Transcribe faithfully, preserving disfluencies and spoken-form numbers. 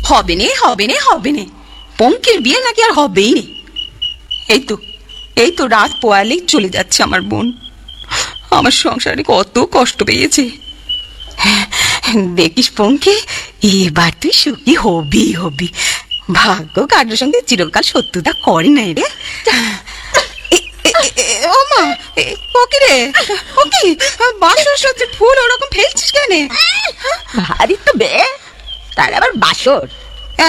হবে নে হবে নে হবে নে, পঙ্কির বিয়ে নাকি আর হবেই নে। এই তো এই তো রাত পোয়ালেই চলে যাচ্ছে আমার বোন। আমার সংসারে কত কষ্ট পেয়েছে। দেখিস পঙ্কি, এবার তুই সুখী হবি হবি। ভাগ্য কারোর সঙ্গে চিরকাল শত্রুতা করে নাই রে। ও মা, ওকে রে ওকে, বাসর সজ্জে ফুল ওরকম ফেলছিস কেন? ভারী তো বে, তার আবার বাসর।